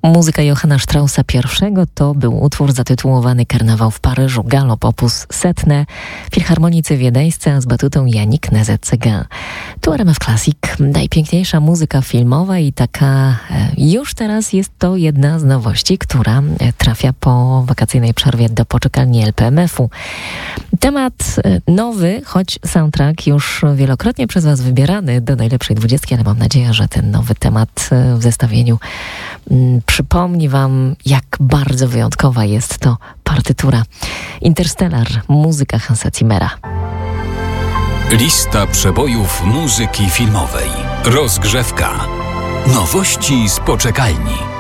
Muzyka Johanna Straussa I to był utwór zatytułowany Karnawał w Paryżu, galop op. 100, Filharmonicy Wiedeńscy, a z batutą Yannick Nézet-Séguin. Tu RMF Classic, najpiękniejsza muzyka filmowa i taka już teraz jest to jedna z nowości, która trafia po wakacyjnej przerwie do poczekalni LPMF-u. Temat nowy, choć soundtrack już wielokrotnie przez Was wybierany do najlepszej 20, ale mam nadzieję, że ten nowy temat w zestawieniu przypomni Wam, jak bardzo wyjątkowa jest to partytura. Interstellar, muzyka Hansa Zimmera. Lista przebojów muzyki filmowej. Rozgrzewka. Nowości z poczekalni.